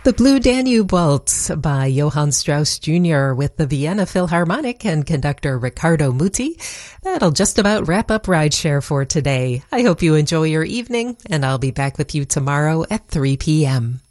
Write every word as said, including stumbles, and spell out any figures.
The Blue Danube Waltz by Johann Strauss Junior with the Vienna Philharmonic and conductor Riccardo Muti. That'll just about wrap up Rideshare for today. I hope you enjoy your evening, and I'll be back with you tomorrow at three p.m.